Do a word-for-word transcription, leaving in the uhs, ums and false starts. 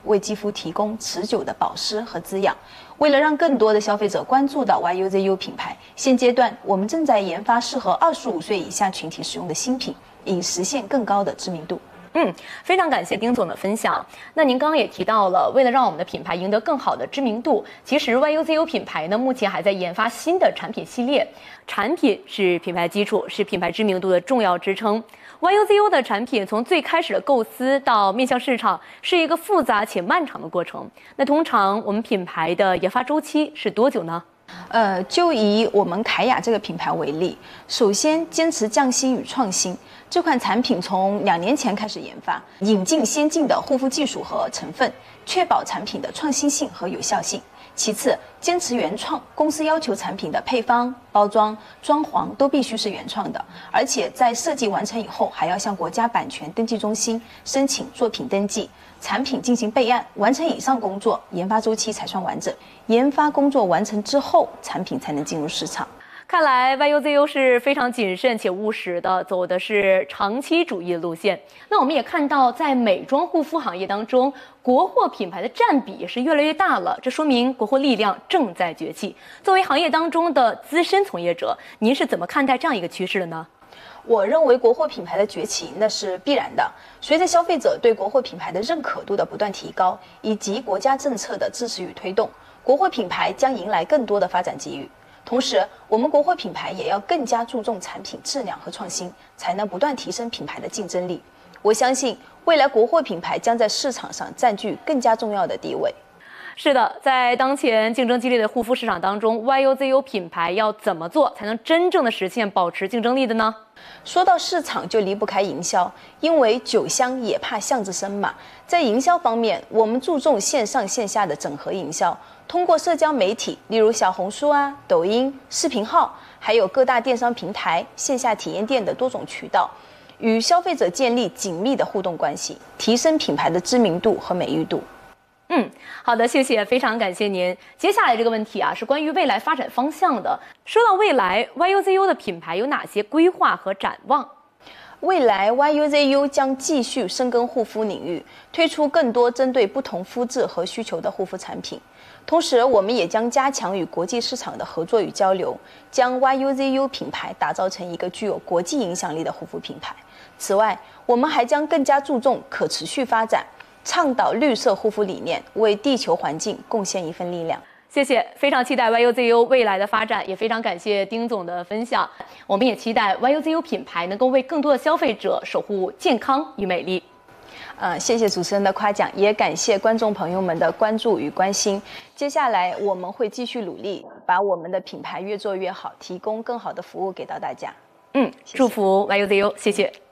为肌肤提供持久的保湿和滋养。为了让更多的消费者关注到 Y U Z U 品牌，现阶段我们正在研发适合二十五岁以下群体使用的新品，以实现更高的知名度。 嗯，非常感谢丁总的分享。那您刚刚也提到了，为了让我们的品牌赢得更好的知名度，其实 Y U Z U 品牌呢，目前还在研发新的产品系列。产品是品牌基础，是品牌知名度的重要支撑。Y U Z U 的产品从最开始的构思到面向市场，是一个复杂且漫长的过程。那通常我们品牌的研发周期是多久呢？ 呃，就以我们凯雅这个品牌为例，首先坚持匠心与创新。这款产品从两年前开始研发，引进先进的护肤技术和成分，确保产品的创新性和有效性。其次，坚持原创，公司要求产品的配方、包装、装潢都必须是原创的，而且在设计完成以后，还要向国家版权登记中心申请作品登记，产品进行备案，完成以上工作，研发周期才算完整。研发工作完成之后，产品才能进入市场。 看来 Y U Z U 是非常谨慎且务实的，走的是长期主义的路线。那我们也看到，在美妆护肤行业当中，国货品牌的占比也是越来越大了，这说明国货力量正在崛起。作为行业当中的资深从业者，您是怎么看待这样一个趋势的呢？ 我认为国货品牌的崛起那是必然的。随着消费者对国货品牌的认可度的不断提高，以及国家政策的支持与推动，国货品牌将迎来更多的发展机遇。同时，我们国货品牌也要更加注重产品质量和创新，才能不断提升品牌的竞争力。我相信，未来国货品牌将在市场上占据更加重要的地位。 是的，在当前竞争激烈的护肤市场当中 ，Y U Z U 品牌要怎么做才能真正的实现保持竞争力的呢？ 说到市场，就离不开营销，因为酒香也怕巷子深嘛。在营销方面，我们注重线上线下的整合营销，通过社交媒体，例如小红书啊、抖音、视频号，还有各大电商平台、线下体验店的多种渠道，与消费者建立紧密的互动关系，提升品牌的知名度和美誉度。 嗯，好的，谢谢，非常感谢您。接下来这个问题啊，是关于未来发展方向的。说到未来 ，Y U Z U 的品牌有哪些规划和展望？ 未来 Y U Z U 将继续深耕护肤领域，推出更多针对不同肤质和需求的护肤产品。同时，我们也将加强与国际市场的合作与交流，将 Y U Z U 品牌打造成一个具有国际影响力的护肤品牌。此外，我们还将更加注重可持续发展，倡导绿色护肤理念，为地球环境贡献一份力量。 谢谢，非常期待 Y U Z U 未来的发展，也非常感谢丁总的分享。我们也期待 Y U Z U 品牌能够为更多的消费者守护健康与美丽。 呃，谢谢主持人的夸奖，也感谢观众朋友们的关注与关心。接下来我们会继续努力，把我们的品牌越做越好，提供更好的服务给到大家。 嗯，祝福 Y U Z U， 谢谢。